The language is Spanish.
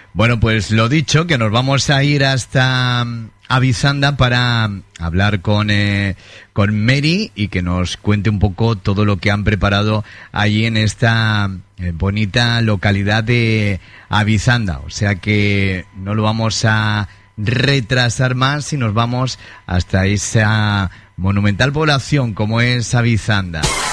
Bueno, pues lo dicho, que nos vamos a ir hasta Avisanda para hablar con Mary y que nos cuente un poco todo lo que han preparado allí en esta bonita localidad de Avisanda. O sea que no lo vamos a retrasar más y nos vamos hasta esa monumental población como es Avisanda.